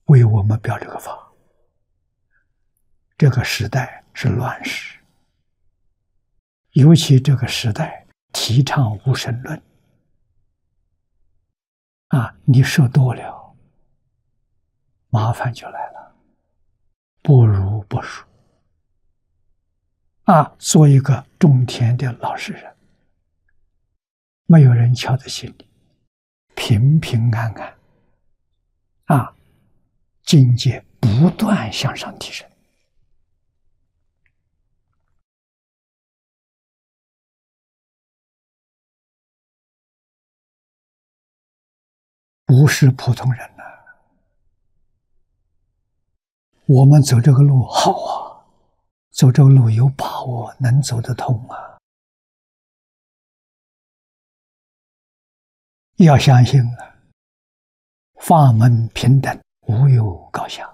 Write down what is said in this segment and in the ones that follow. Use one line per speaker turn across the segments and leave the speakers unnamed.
为我们表这个法。这个时代是乱世，尤其这个时代提倡无神论你说多了，麻烦就来了，不如不说做一个种田的老实人，没有人瞧在心里，平平安安境界不断向上提升。不是普通人我们走这个路好走这个路有把握，能走得通要相信法门平等，无有高下，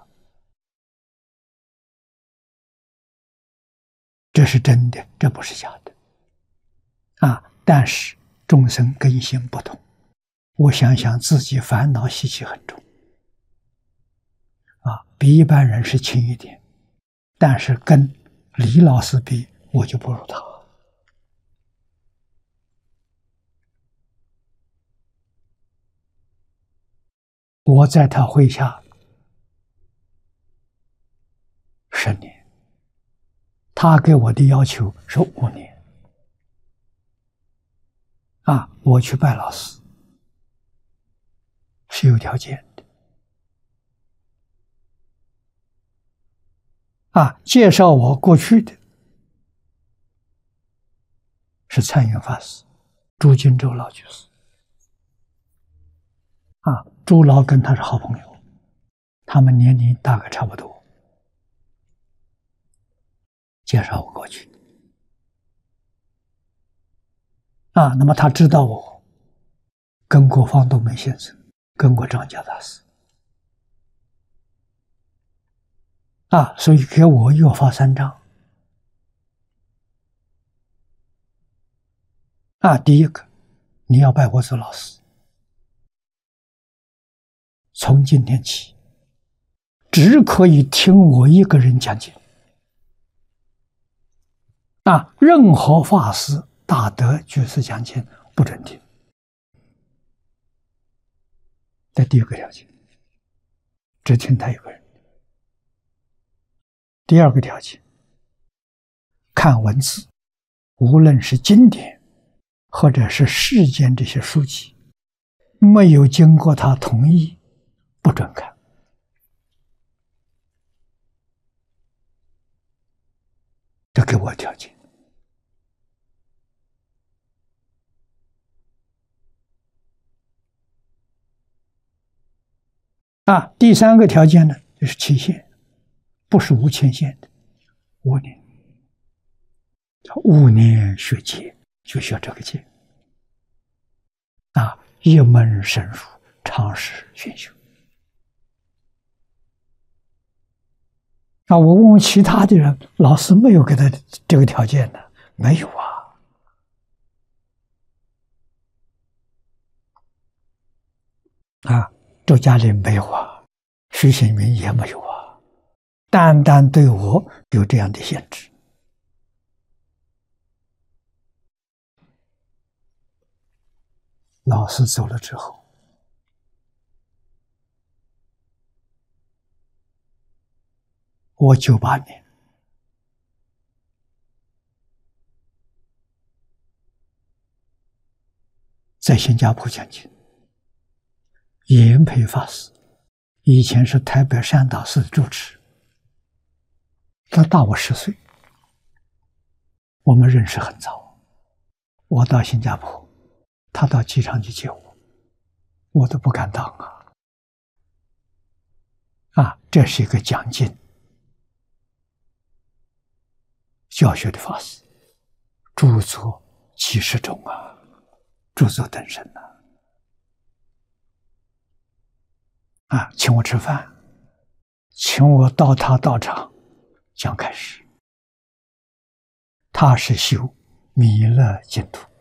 这是真的，这不是假的但是众生根性不同，我想想自己烦恼习气很重比一般人是轻一点，但是跟李老师比，我就不如他。我在他麾下10年，他给我的要求是5年我去拜老师是有条件的介绍我过去的是参云法师、朱金洲老居士朱老跟他是好朋友，他们年龄大概差不多，介绍我过去那么他知道我跟过方东梅先生，跟过张家大师所以给我又发3张第一个，你要拜我做老师，从今天起只可以听我一个人讲经任何法师大德居士讲经不准听，这第一个条件，只听他一个人。第二个条件，看文字，无论是经典或者是世间这些书籍，没有经过他同意不准看。这给我条件第3个条件呢，就是期限，不是无期限的，5年，5年学戒，就学这个戒一门深入，长时熏修我问问其他的人，老师没有给他这个条件的，没有周嘉玲没有徐显明也没有单单对我有这样的限制。老师走了之后，我98年在新加坡讲经，严培法师以前是台北善导寺的住持，他大我10岁，我们认识很早，我到新加坡，他到机场去接我，我都不敢当这是一个讲经教学的法师，著作几10种著作等身请我吃饭，请我到他道场讲开示。他是修弥勒净土